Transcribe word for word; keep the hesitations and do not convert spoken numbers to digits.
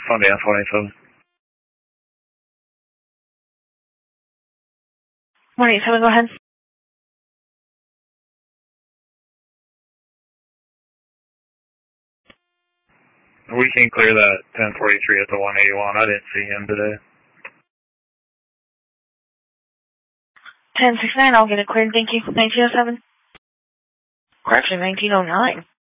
Sunday at forty-seven. one eighty-seven, go ahead. We can clear that ten forty-three at the one eighty-one. I didn't see him today. ten sixty-nine, I'll get it cleared. Thank you. nineteen oh seven. Or actually nineteen oh nine.